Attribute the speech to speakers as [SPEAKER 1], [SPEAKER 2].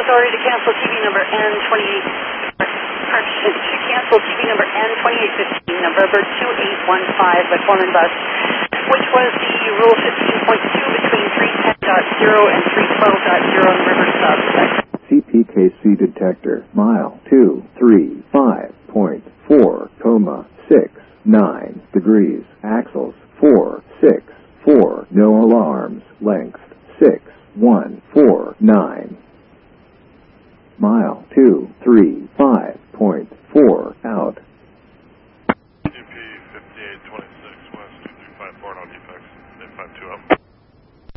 [SPEAKER 1] authority to cancel TV number N28. To cancel TV number N2815, November 2815 by Foreman Bus, which was the Rule 15.2 between 310.0 and 312.0 in River Sub.
[SPEAKER 2] CPKC detector, mile 235.4,69 degrees, axles 464, no alarms, length 6149. Mile 235.4 out.
[SPEAKER 3] GP 5826 West 2354, no defects, 852 up.